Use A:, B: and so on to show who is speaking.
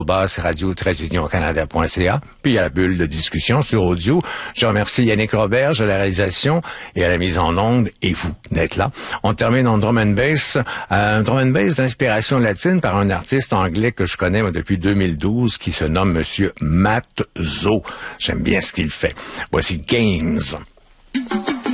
A: C'est radio-canada.ca, puis il y a la bulle de discussion sur audio. Je remercie Yannick Roberge à la réalisation et à la mise en onde, et vous d'être là. On termine en drum and bass, d'inspiration latine par un artiste anglais que je connais depuis 2012 qui se nomme Monsieur Matt Zo. J'aime bien ce qu'il fait. Voici Games.